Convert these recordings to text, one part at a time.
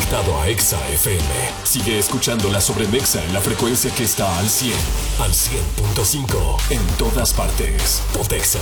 conectado a Exa FM. Sigue escuchando la Sobremexa en la frecuencia que está al 100, al 100.5, en todas partes. Pontexa.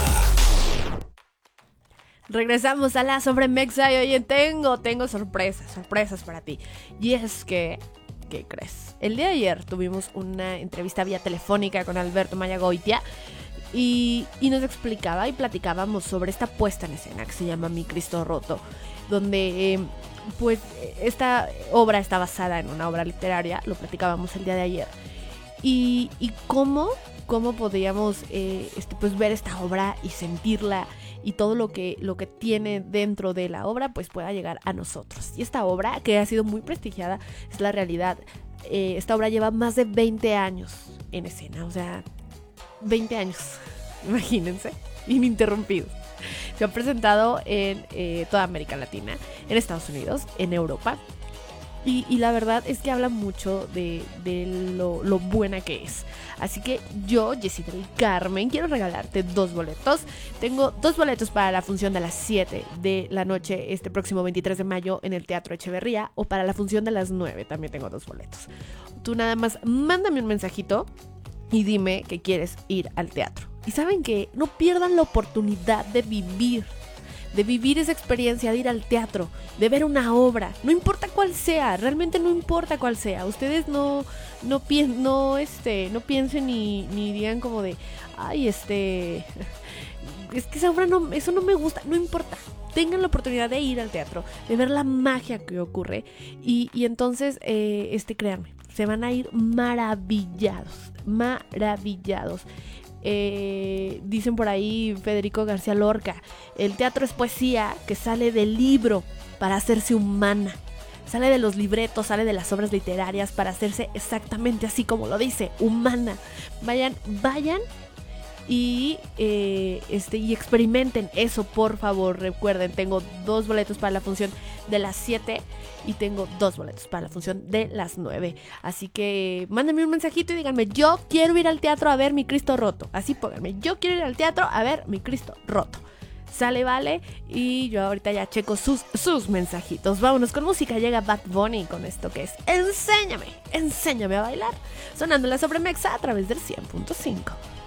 Regresamos a la Sobremexa y oye, tengo sorpresas para ti. Y es que, ¿qué crees? El día de ayer tuvimos una entrevista vía telefónica con Alberto Mayagoitia y nos explicaba y platicábamos sobre esta puesta en escena que se llama Mi Cristo Roto, donde pues esta obra está basada en una obra literaria, lo platicábamos el día de ayer, y cómo podíamos pues ver esta obra y sentirla, y todo lo que tiene dentro de la obra pues pueda llegar a nosotros. Y esta obra, que ha sido muy prestigiada, es la realidad. Esta obra lleva más de 20 años en escena, o sea, 20 años, imagínense, ininterrumpidos. Se ha presentado en toda América Latina, en Estados Unidos, en Europa. Y la verdad es que habla mucho de lo buena que es. Así que yo, Jessie del Carmen, quiero regalarte 2 boletos. Tengo 2 boletos para la función de las 7 de la noche este próximo 23 de mayo en el Teatro Echeverría, o para la función de las 9 también tengo 2 boletos. Tú nada más mándame un mensajito y dime que quieres ir al teatro. Y saben que no pierdan la oportunidad de vivir esa experiencia, de ir al teatro, de ver una obra, no importa cuál sea, realmente no importa cuál sea. Ustedes no piensen ni digan como de, ay, es que esa obra eso no me gusta, no importa. Tengan la oportunidad de ir al teatro, de ver la magia que ocurre, y entonces, créanme, se van a ir maravillados. Dicen por ahí Federico García Lorca, el teatro es poesía que sale del libro para hacerse humana, sale de los libretos, sale de las obras literarias para hacerse exactamente así como lo dice, humana. Vayan y experimenten eso, por favor. Recuerden, tengo 2 boletos para la función de las 7 y tengo 2 boletos para la función de las 9. Así que mándenme un mensajito y díganme, yo quiero ir al teatro a ver Mi Cristo Roto. Así pónganme, yo quiero ir al teatro a ver Mi Cristo Roto. Sale, vale. Y yo ahorita ya checo sus mensajitos. Vámonos con música. Llega Bad Bunny con esto que es Enséñame a bailar, sonando la Sobremexa a través del 100.5.